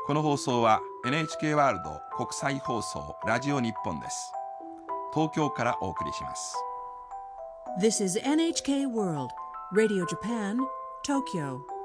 この放送は NHK ワールド国際放送ラジオ日本です。東京からお送りします。 This is NHK World Radio Japan, Tokyo.